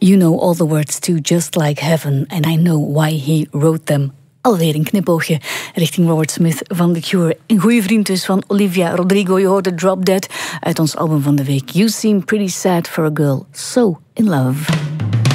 You know all the words to Just Like Heaven and I know why he wrote them. Alweer een knipoogje richting Robert Smith van The Cure. Een goede vriend dus van Olivia Rodrigo. Je hoorde Drop Dead uit ons album van de week. You Seem Pretty Sad for a Girl So in Love.